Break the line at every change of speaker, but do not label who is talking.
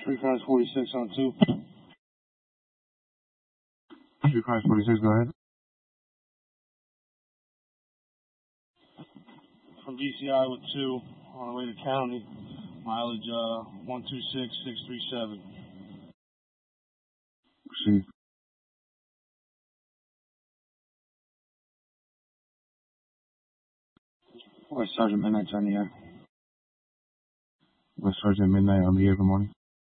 Street Cars 46 on 2.
Street Cars 46, go ahead.
From DCI with 2 on the way to county. Mileage 126,637.
See.
West Sergeant Midnight's on the air.
West Sergeant Midnight on the air, good morning.